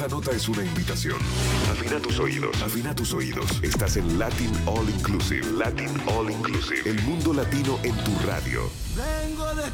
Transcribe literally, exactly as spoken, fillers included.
Cada nota es una invitación. Afina tus oídos. Afina tus oídos. Estás en Latin All Inclusive. Latin All Inclusive. El mundo latino en tu radio. Vengo de